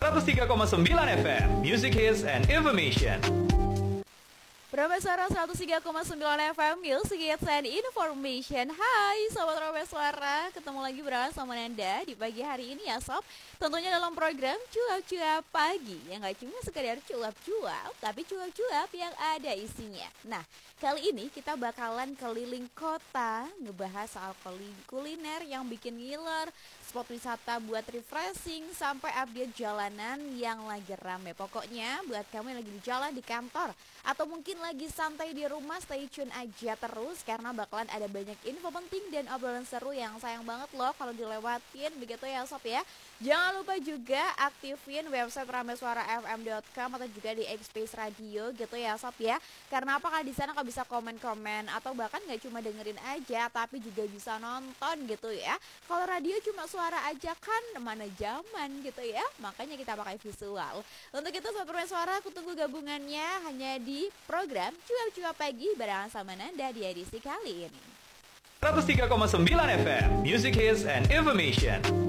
103,9 FM, Music Hits and Information. Suara 103,9 FM, Music Hits and Information. Hai Sobat Suara, ketemu lagi bersama Nanda di pagi hari ini ya Sob. Tentunya dalam program Cuap-Cuap Pagi, yang gak cuma sekedar cuap-cuap, tapi cuap-cuap yang ada isinya. Nah, kali ini kita bakalan keliling kota, ngebahas soal kuliner yang bikin ngiler, spot wisata buat refreshing, sampai update jalanan yang lagi rame. Pokoknya buat kamu yang lagi di jalan, di kantor, atau mungkin lagi santai di rumah, stay tune aja terus karena bakalan ada banyak info penting dan obrolan seru yang sayang banget loh kalau dilewatin, begitu ya Sob ya. Jangan lupa juga aktifin website ramesuarafm.com atau juga di X-Space Radio gitu ya Sob ya. Karena apa, kalau di sana kau bisa komen-komen atau bahkan nggak cuma dengerin aja tapi juga bisa nonton gitu ya. Kalau radio cuma suara aja kan mana zaman gitu ya. Makanya kita pakai visual. Untuk itu Sobat Suara, aku tunggu gabungannya hanya di program Cuap-Cuap Pagi barengan sama Nanda di edisi kali ini. 103,9 FM, Music Hits and Information.